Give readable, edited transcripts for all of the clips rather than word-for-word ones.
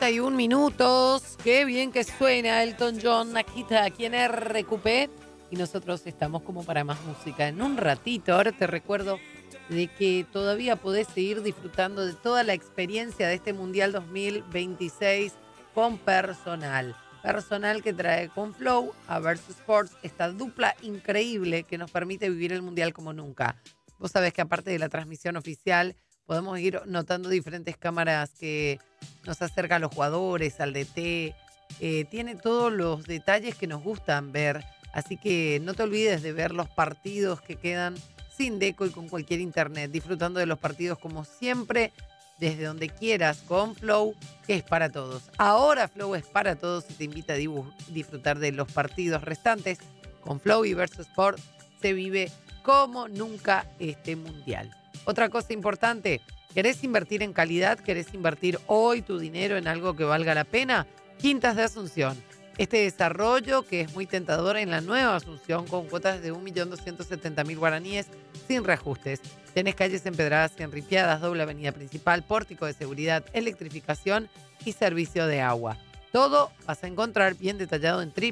31 minutos. Qué bien que suena Elton John aquí en RQP. Y nosotros estamos como para más música. En un ratito, ahora te recuerdo de que todavía podés seguir disfrutando de toda la experiencia de este Mundial 2026 con personal. Personal que trae con Flow a Versus Sports esta dupla increíble que nos permite vivir el Mundial como nunca. Vos sabés que aparte de la transmisión oficial, podemos ir notando diferentes cámaras que nos acercan a los jugadores, al DT. Tiene todos los detalles que nos gustan ver. Así que no te olvides de ver los partidos que quedan sin deco y con cualquier internet. Disfrutando de los partidos como siempre, desde donde quieras, con Flow, que es para todos. Ahora Flow es para todos y te invita a disfrutar de los partidos restantes. Con Flow y Versus Sport se vive como nunca este mundial. Otra cosa importante, ¿querés invertir en calidad? ¿Querés invertir hoy tu dinero en algo que valga la pena? Quintas de Asunción. Este desarrollo que es muy tentador en la nueva Asunción con cuotas de 1.270.000 guaraníes sin reajustes. Tenés calles empedradas y enripiadas, doble avenida principal, pórtico de seguridad, electrificación y servicio de agua. Todo vas a encontrar bien detallado en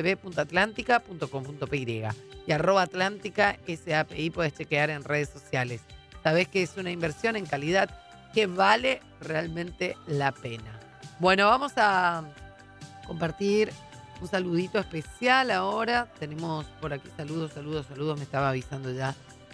www.atlantica.com.py y @Atlántica SAPI podés chequear en redes sociales. Sabés que es una inversión en calidad que vale realmente la pena. Bueno, vamos a compartir un saludito especial ahora. Tenemos por aquí saludos. Me estaba avisando ya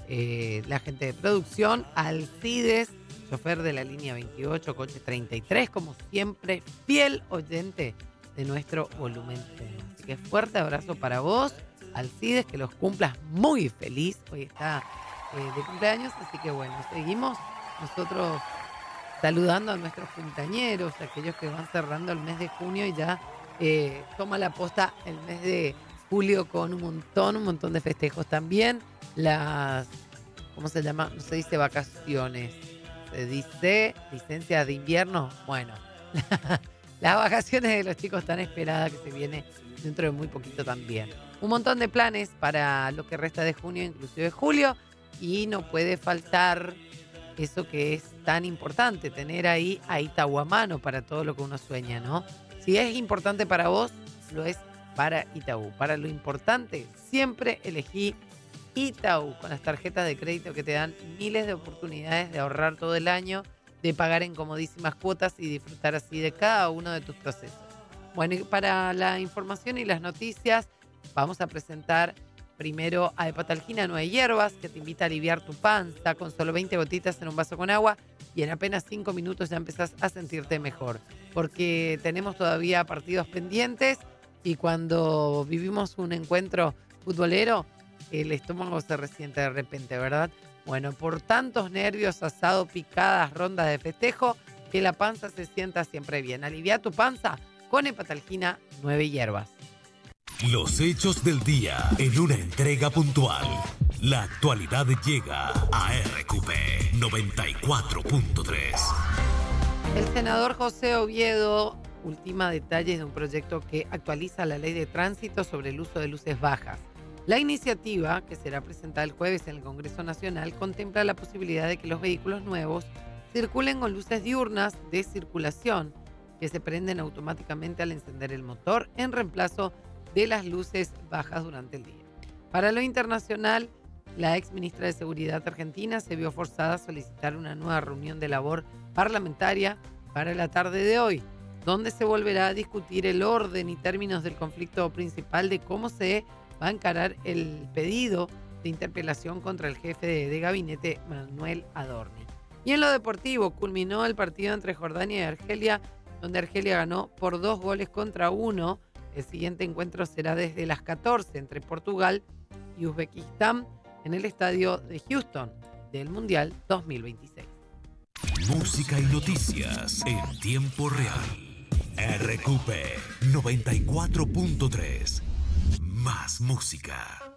la gente de producción. Alcides, chofer de la línea 28, coche 33, como siempre, fiel oyente de nuestro volumen 1. Así que fuerte abrazo para vos, Alcides, que los cumplas muy feliz. Hoy está de cumpleaños, así que bueno, seguimos nosotros saludando a nuestros quinceañeros, aquellos que van cerrando el mes de junio y ya toma la posta el mes de julio con un montón de festejos también. Las, ¿cómo se llama? No se dice vacaciones, se dice licencia de invierno. Bueno, las vacaciones de los chicos tan esperadas que se viene dentro de muy poquito también. Un montón de planes para lo que resta de junio, inclusive de julio, y no puede faltar eso que es tan importante, tener ahí a Itaú a mano para todo lo que uno sueña, ¿no? Si es importante para vos, lo es para Itaú. Para lo importante, siempre elegí Itaú con las tarjetas de crédito que te dan miles de oportunidades de ahorrar todo el año, de pagar en comodísimas cuotas y disfrutar así de cada uno de tus procesos. Bueno, y para la información y las noticias, vamos a presentar primero a Hepatalgina Nueve Hierbas, que te invita a aliviar tu panza con solo 20 gotitas en un vaso con agua y en apenas 5 minutos ya empezás a sentirte mejor. Porque tenemos todavía partidos pendientes y cuando vivimos un encuentro futbolero, el estómago se resiente de repente, ¿verdad? Bueno, por tantos nervios, asado, picadas, rondas de festejo, que la panza se sienta siempre bien. Alivia tu panza con Hepatalgina Nueve Hierbas. Los hechos del día en una entrega puntual. La actualidad llega a RQP 94.3. El senador José Oviedo ultima detalles de un proyecto que actualiza la ley de tránsito sobre el uso de luces bajas. La iniciativa, que será presentada el jueves en el Congreso Nacional, contempla la posibilidad de que los vehículos nuevos circulen con luces diurnas de circulación que se prenden automáticamente al encender el motor en reemplazo de las luces bajas durante el día. Para lo internacional, la ex ministra de Seguridad argentina se vio forzada a solicitar una nueva reunión de labor parlamentaria para la tarde de hoy, donde se volverá a discutir el orden y términos del conflicto principal de cómo se va a encarar el pedido de interpelación contra el jefe de gabinete, Manuel Adorni. Y en lo deportivo, culminó el partido entre Jordania y Argelia, donde Argelia ganó por 2-1. El siguiente encuentro será desde las 14 entre Portugal y Uzbekistán en el estadio de Houston del Mundial 2026. Música y noticias en tiempo real. RQP 94.3. Más música.